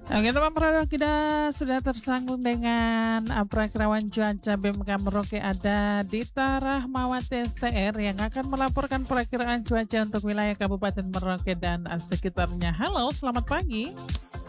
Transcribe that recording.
Oke teman-teman, kita sudah tersambung dengan Prakirawan Cuaca BMKG Merauke, ada Dita Rahmawati STR yang akan melaporkan perakiraan cuaca untuk wilayah Kabupaten Merauke dan sekitarnya. Halo, selamat pagi.